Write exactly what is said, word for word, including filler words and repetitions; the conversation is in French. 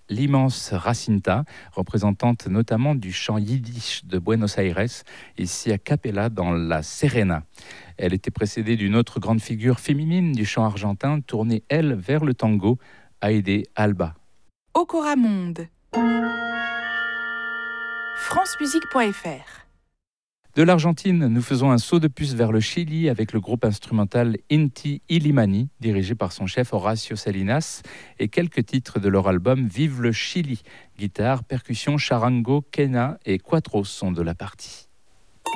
l'immense Jacinta, représentante notamment du chant yiddish de Buenos Aires, ici à Capella dans la Serena. Elle était précédée d'une autre grande figure féminine du chant argentin, tournée elle vers le tango, Aide Alba. Okora Monde. francemusique point f r. De l'Argentine, nous faisons un saut de puce vers le Chili avec le groupe instrumental Inti Illimani, dirigé par son chef Horacio Salinas, et quelques titres de leur album Vive le Chili. Guitare, percussion, charango, quena et cuatro sont de la partie.